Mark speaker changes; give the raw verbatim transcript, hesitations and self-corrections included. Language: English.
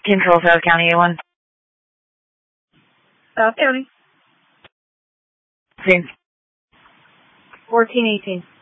Speaker 1: Control South County A one.
Speaker 2: South County.
Speaker 1: Same.
Speaker 2: fourteen eighteen.